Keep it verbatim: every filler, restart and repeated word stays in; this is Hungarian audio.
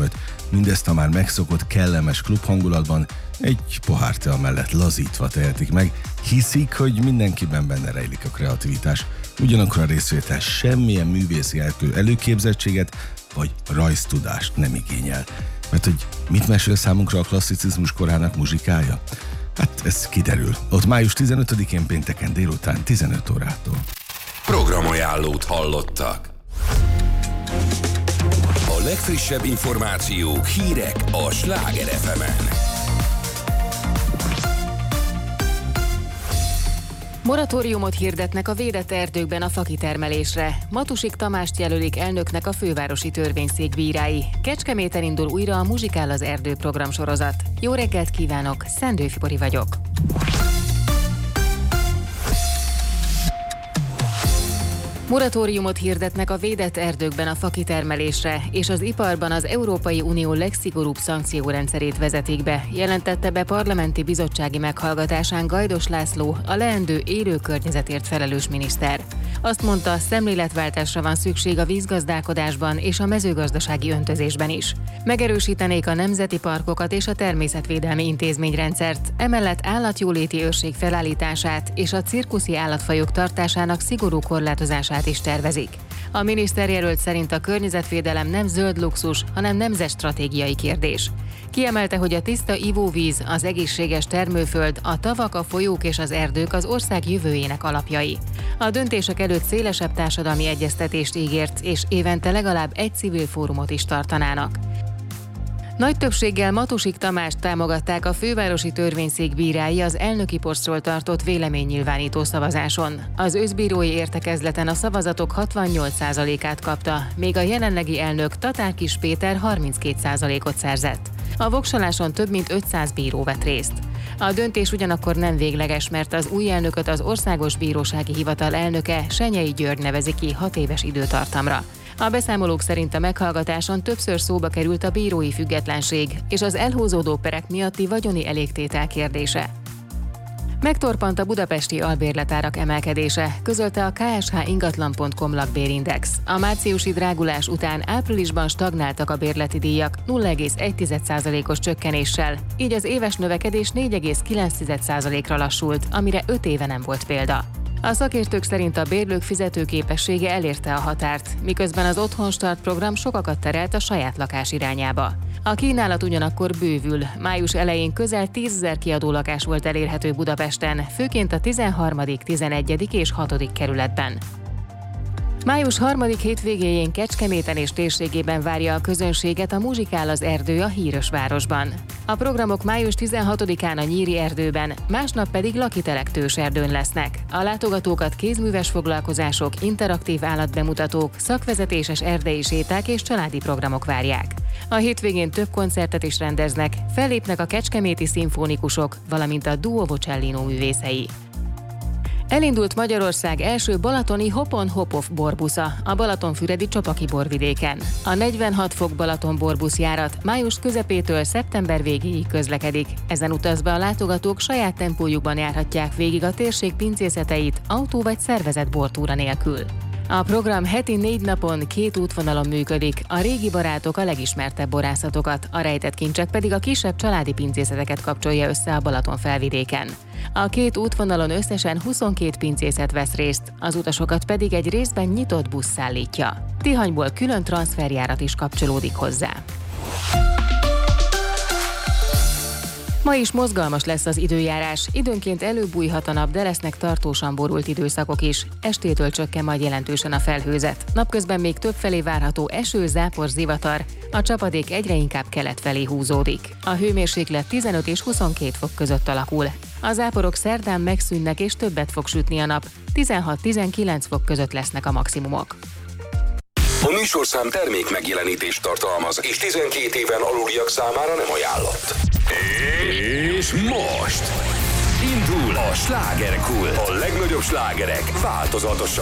között, mindezt a már megszokott kellemes klubhangulatban, egy pohár tea mellett lazítva tehetik meg, hiszik, hogy mindenkiben benne rejlik a kreativitás, ugyanakkor a részvétel semmilyen művészi előképzettséget vagy rajztudást nem igényel. Mert hogy mit mesél számunkra a klasszicizmus korának muzsikája? Hát ez kiderül. Ott május tizenötödikén pénteken délután tizenöt órától. Programajánlót hallottak. A legfrissebb információk, hírek a Sláger ef emen. Moratóriumot hirdetnek a védett erdőkben a fakitermelésre. Matusik Tamást jelölik elnöknek a fővárosi törvényszék bírái. Kecskeméten indul újra a Muzsikál az erdő programsorozat. Jó reggelt kívánok, Szendő Fibori vagyok. Moratóriumot hirdetnek a védett erdőkben a fakitermelésre, és az iparban az Európai Unió legszigorúbb szankciórendszerét vezetik be, jelentette be parlamenti bizottsági meghallgatásán Gajdos László, a leendő élő környezetért felelős miniszter. Azt mondta, szemléletváltásra van szükség a vízgazdálkodásban és a mezőgazdasági öntözésben is. Megerősítenék a nemzeti parkokat és a természetvédelmi intézményrendszert, emellett állatjóléti őrség felállítását és a cirkuszi állatfajok tartásának szigorú korlátozását is tervezik. A miniszterjelölt szerint a környezetvédelem nem zöld luxus, hanem nemzetstratégiai kérdés. Kiemelte, hogy a tiszta ivóvíz, az egészséges termőföld, a tavak, a folyók és az erdők az ország jövőjének alapjai. A döntések előtt szélesebb társadalmi egyeztetést ígért, és évente legalább egy civil fórumot is tartanának. Nagy többséggel Matusik Tamást támogatták a fővárosi törvényszék bírái az elnöki posztról tartott véleménynyilvánító szavazáson. Az összbírói értekezleten a szavazatok hatvannyolc százalékát kapta, míg a jelenlegi elnök Tatár Kis Péter harminckét százalékot szerzett. A voksoláson több mint ötszáz bíró vett részt. A döntés ugyanakkor nem végleges, mert az új elnököt az Országos Bírósági Hivatal elnöke, Senyei György nevezi ki hat éves időtartamra. A beszámolók szerint a meghallgatáson többször szóba került a bírói függetlenség és az elhúzódó perek miatti vagyoni elégtétel kérdése. Megtorpant a budapesti albérletárak emelkedése, közölte a ká es há ingatlan pont com lakbérindex. A márciusi drágulás után áprilisban stagnáltak a bérleti díjak nulla egész egy százalékos csökkenéssel, így az éves növekedés négy egész kilenc százalékra lassult, amire öt éve nem volt példa. A szakértők szerint a bérlők fizetőképessége elérte a határt, miközben az Otthonstart program sokakat terelt a saját lakás irányába. A kínálat ugyanakkor bővül, május elején közel tízezer kiadó lakás volt elérhető Budapesten, főként a tizenharmadik, tizenegyedik és hatodik kerületben. május harmadik hétvégéjén Kecskeméten és térségében várja a közönséget a Muzsikál az erdő a híres városban. A programok május tizenhatodikán a Nyíri erdőben, másnap pedig Lakitelek Tőserdőn lesznek. A látogatókat kézműves foglalkozások, interaktív állatbemutatók, szakvezetéses erdei séták és családi programok várják. A hétvégén több koncertet is rendeznek, fellépnek a kecskeméti szimfonikusok, valamint a Duo Vocellino művészei. Elindult Magyarország első balatoni Hopon-Hopov borbusza a Balatonfüredi Csopaki borvidéken. A negyvenhat fok Balaton borbusz járat május közepétől szeptember végéig közlekedik. Ezen utazva a látogatók saját tempójukban járhatják végig a térség pincészeteit autó vagy szervezett bortúra nélkül. A program heti négy napon két útvonalon működik, a régi barátok a legismertebb borászatokat, a rejtett kincsek pedig a kisebb családi pincészeteket kapcsolja össze a Balaton felvidéken. A két útvonalon összesen huszonkét pincészet vesz részt, az utasokat pedig egy részben nyitott busz szállítja. Tihanyból külön transzferjárat is kapcsolódik hozzá. Ma is mozgalmas lesz az időjárás, időnként előbújhat a nap, de lesznek tartósan borult időszakok is. Estétől csökken majd jelentősen a felhőzet. Napközben még többfelé várható eső, zápor, zivatar, a csapadék egyre inkább kelet felé húzódik. A hőmérséklet tizenöt és huszonkét fok között alakul. A záporok szerdán megszűnnek és többet fog sütni a nap, tizenhat-tizenkilenc fok között lesznek a maximumok. A műsorszám termék megjelenítést tartalmaz, és tizenkét éven aluliak számára nem ajánlott. És most indul a Slágerkult. A legnagyobb slágerek változatosan.